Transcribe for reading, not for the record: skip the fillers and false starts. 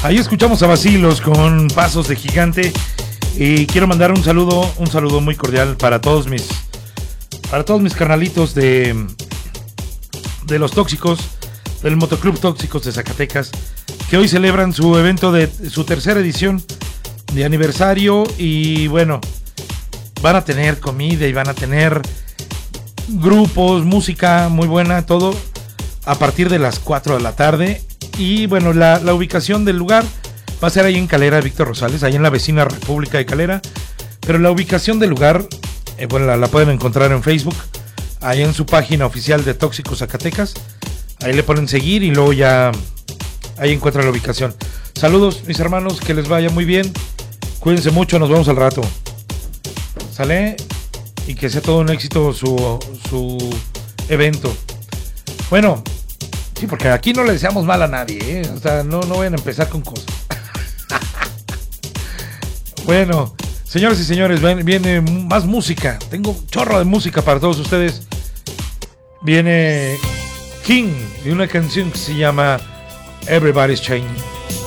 Ahí escuchamos a Bacilos con Pasos de Gigante. Y quiero mandar un saludo muy cordial para todos mis carnalitos de los Tóxicos, del Motoclub Tóxicos de Zacatecas, que hoy celebran su evento de su tercera edición de aniversario. Y bueno, van a tener comida y van a tener grupos, música muy buena, todo a partir de las 4 de la tarde. Y bueno, la ubicación del lugar va a ser ahí en Calera, Víctor Rosales, ahí en la vecina República de Calera. Pero la ubicación del lugar, bueno, la pueden encontrar en Facebook, ahí en su página oficial de Tóxicos Zacatecas. Ahí le ponen seguir y luego ya ahí encuentran la ubicación. Saludos, mis hermanos, que les vaya muy bien. Cuídense mucho, nos vemos al rato. ¿Sale? Y que sea todo un éxito su evento. Bueno, sí, porque aquí no le deseamos mal a nadie, ¿eh? O sea, no vayan a empezar con cosas. Bueno, señores y señores, viene más música. Tengo un chorro de música para todos ustedes. Viene King de una canción que se llama Everybody's Changing.